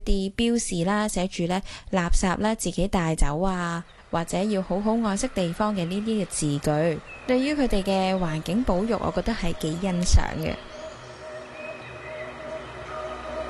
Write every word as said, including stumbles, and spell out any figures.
啲標示啦，寫住咧垃圾咧自己帶走啊，或者要好好愛惜地方嘅呢啲嘅字句，對於佢哋嘅環境保育，我覺得係幾欣賞嘅。